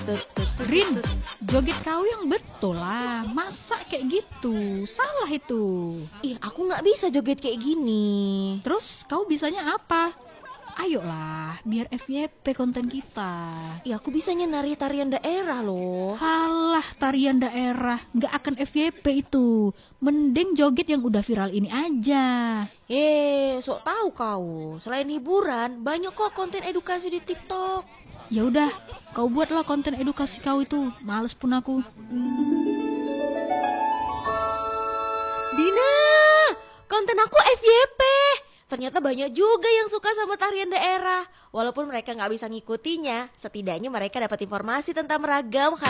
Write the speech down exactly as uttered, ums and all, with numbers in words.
Rin, joget kau yang betul lah. Masa kayak gitu? Salah itu. Ih, aku nggak bisa joget kayak gini. Terus kau bisanya apa? Ayolah, biar F Y P konten kita. Ih, aku bisanya nari tarian daerah loh. Halah, tarian daerah. Nggak akan F Y P itu. Mending joget yang udah viral ini aja. Eh, sok tahu kau. Selain hiburan, banyak kok konten edukasi di TikTok. Ya udah, kau buatlah konten edukasi kau itu. Males pun aku. Dina, konten aku F Y P. Ternyata banyak juga yang suka sama tarian daerah. Walaupun mereka nggak bisa ngikutinya, setidaknya mereka dapat informasi tentang ragam